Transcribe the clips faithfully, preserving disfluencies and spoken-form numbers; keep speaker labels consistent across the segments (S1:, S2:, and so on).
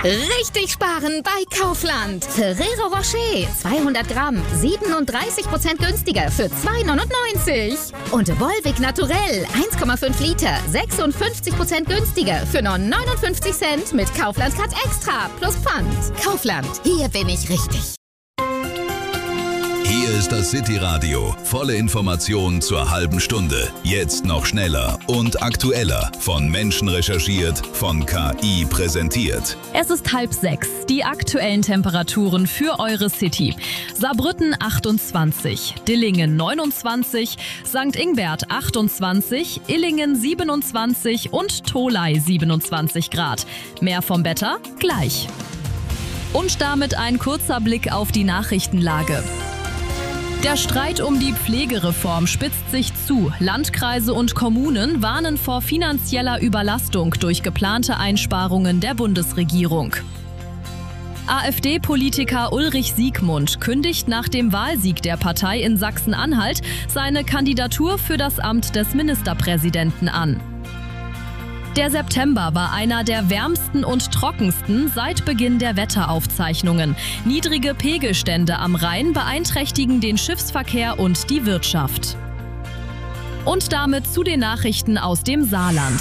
S1: Richtig sparen bei Kaufland. Ferrero Rocher zweihundert Gramm, siebenunddreißig Prozent günstiger für zwei neunundneunzig. Und Volvic Naturell eins Komma fünf Liter, sechsundfünfzig Prozent günstiger für nur neunundfünfzig Cent mit Kaufland Cut Extra plus Pfand. Kaufland, hier bin ich richtig.
S2: Hier ist das City-Radio. Volle Information zur halben Stunde. Jetzt noch schneller und aktueller. Von Menschen recherchiert, von K I präsentiert.
S3: Es ist halb sechs. Die aktuellen Temperaturen für eure City. Saarbrücken achtundzwanzig, Dillingen neunundzwanzig, Sankt Ingbert achtundzwanzig, Illingen siebenundzwanzig und Tholey siebenundzwanzig Grad. Mehr vom Wetter gleich. Und damit ein kurzer Blick auf die Nachrichtenlage. Der Streit um die Pflegereform spitzt sich zu. Landkreise und Kommunen warnen vor finanzieller Überlastung durch geplante Einsparungen der Bundesregierung. AfD-Politiker Ulrich Siegmund kündigt nach dem Wahlsieg der Partei in Sachsen-Anhalt seine Kandidatur für das Amt des Ministerpräsidenten an. Der September war einer der wärmsten und trockensten seit Beginn der Wetteraufzeichnungen. Niedrige Pegelstände am Rhein beeinträchtigen den Schiffsverkehr und die Wirtschaft. Und damit zu den Nachrichten aus dem Saarland.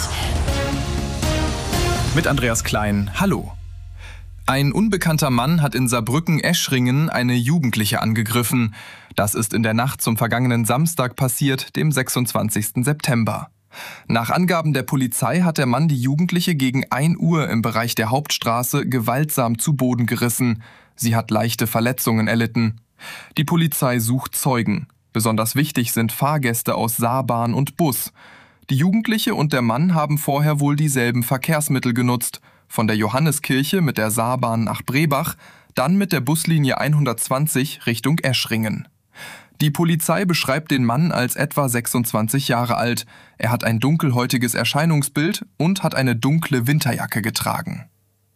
S4: Mit Andreas Klein, hallo. Ein unbekannter Mann hat in Saarbrücken-Eschringen eine Jugendliche angegriffen. Das ist in der Nacht zum vergangenen Samstag passiert, dem sechsundzwanzigsten September. Nach Angaben der Polizei hat der Mann die Jugendliche gegen ein Uhr im Bereich der Hauptstraße gewaltsam zu Boden gerissen. Sie hat leichte Verletzungen erlitten. Die Polizei sucht Zeugen. Besonders wichtig sind Fahrgäste aus Saarbahn und Bus. Die Jugendliche und der Mann haben vorher wohl dieselben Verkehrsmittel genutzt. Von der Johanneskirche mit der Saarbahn nach Brebach, dann mit der Buslinie hundertzwanzig Richtung Eschringen. Die Polizei beschreibt den Mann als etwa sechsundzwanzig Jahre alt. Er hat ein dunkelhäutiges Erscheinungsbild und hat eine dunkle Winterjacke getragen.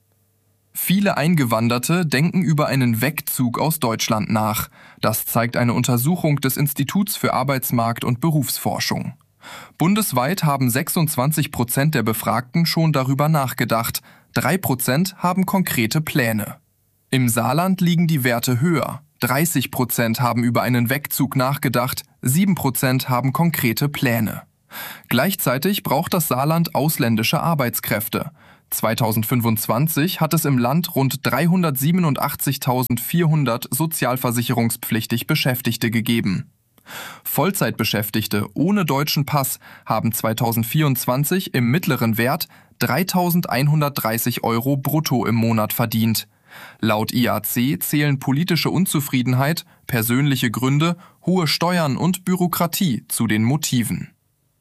S4: Viele Eingewanderte denken über einen Wegzug aus Deutschland nach. Das zeigt eine Untersuchung des Instituts für Arbeitsmarkt- und Berufsforschung. Bundesweit haben sechsundzwanzig Prozent der Befragten schon darüber nachgedacht. Drei Prozent haben konkrete Pläne. Im Saarland liegen die Werte höher. dreißig Prozent haben über einen Wegzug nachgedacht, sieben Prozent haben konkrete Pläne. Gleichzeitig braucht das Saarland ausländische Arbeitskräfte. zweitausendfünfundzwanzig hat es im Land rund dreihundertsiebenundachtzigtausendvierhundert sozialversicherungspflichtig Beschäftigte gegeben. Vollzeitbeschäftigte ohne deutschen Pass haben zweitausendvierundzwanzig im mittleren Wert dreitausendeinhundertdreißig Euro brutto im Monat verdient. Laut I A C zählen politische Unzufriedenheit, persönliche Gründe, hohe Steuern und Bürokratie zu den Motiven.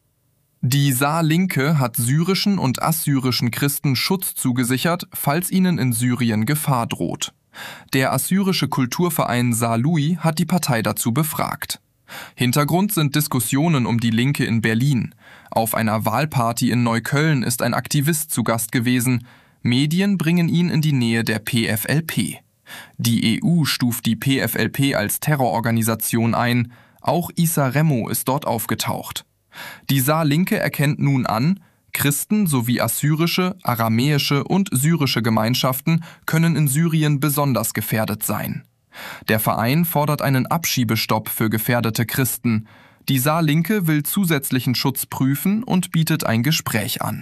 S4: Die Saarlinke hat syrischen und assyrischen Christen Schutz zugesichert, falls ihnen in Syrien Gefahr droht. Der assyrische Kulturverein Saarlouis hat die Partei dazu befragt. Hintergrund sind Diskussionen um die Linke in Berlin. Auf einer Wahlparty in Neukölln ist ein Aktivist zu Gast gewesen. Medien bringen ihn in die Nähe der P F L P. Die E U stuft die P F L P als Terrororganisation ein. Auch Issa Remo ist dort aufgetaucht. Die Saarlinke erkennt nun an, Christen sowie assyrische, aramäische und syrische Gemeinschaften können in Syrien besonders gefährdet sein. Der Verein fordert einen Abschiebestopp für gefährdete Christen. Die Saarlinke will zusätzlichen Schutz prüfen und bietet ein Gespräch an.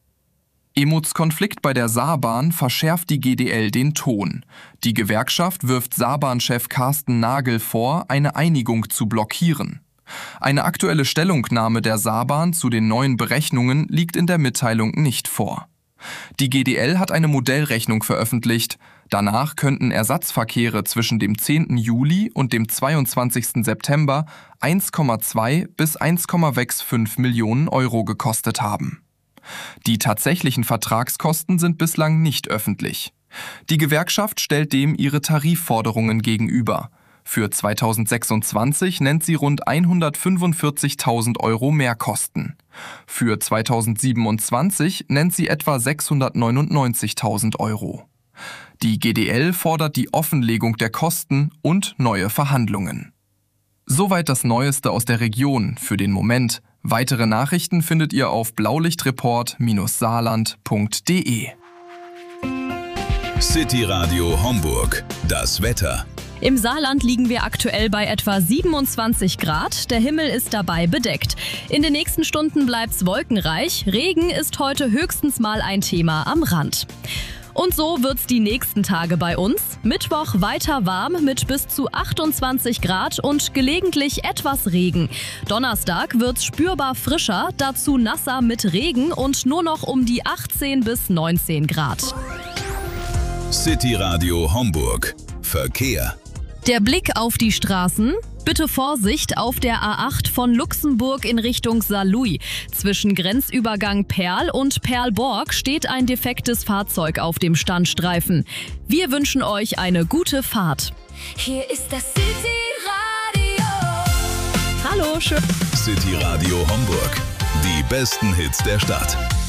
S4: Emuts Konflikt bei der Saarbahn verschärft die G D L den Ton. Die Gewerkschaft wirft Saarbahn-Chef Carsten Nagel vor, eine Einigung zu blockieren. Eine aktuelle Stellungnahme der Saarbahn zu den neuen Berechnungen liegt in der Mitteilung nicht vor. Die G D L hat eine Modellrechnung veröffentlicht. Danach könnten Ersatzverkehre zwischen dem zehnten Juli und dem zweiundzwanzigsten September eins Komma zwei bis eins Komma fünfundsechzig Millionen Euro gekostet haben. Die tatsächlichen Vertragskosten sind bislang nicht öffentlich. Die Gewerkschaft stellt dem ihre Tarifforderungen gegenüber. Für zweitausendsechsundzwanzig nennt sie rund hundertfünfundvierzigtausend Euro Mehrkosten. Für zweitausendsiebenundzwanzig nennt sie etwa sechshundertneunundneunzigtausend Euro. Die G D L fordert die Offenlegung der Kosten und neue Verhandlungen. Soweit das Neueste aus der Region für den Moment. Weitere Nachrichten findet ihr auf blaulichtreport Bindestrich saarland Punkt de.
S2: City Radio Homburg. Das Wetter.
S3: Im Saarland liegen wir aktuell bei etwa siebenundzwanzig Grad. Der Himmel ist dabei bedeckt. In den nächsten Stunden bleibt's wolkenreich. Regen ist heute höchstens mal ein Thema am Rand. Und so wird's die nächsten Tage bei uns. Mittwoch weiter warm mit bis zu achtundzwanzig Grad und gelegentlich etwas Regen. Donnerstag wird's spürbar frischer, dazu nasser mit Regen und nur noch um die achtzehn bis neunzehn Grad.
S2: City Radio Homburg. Verkehr.
S3: Der Blick auf die Straßen. Bitte Vorsicht auf der A acht von Luxemburg in Richtung Saarlouis. Zwischen Grenzübergang Perl und Perlborg steht ein defektes Fahrzeug auf dem Standstreifen. Wir wünschen euch eine gute Fahrt.
S5: Hier ist das City Radio.
S3: Hallo, schön.
S2: City Radio Homburg. Die besten Hits der Stadt.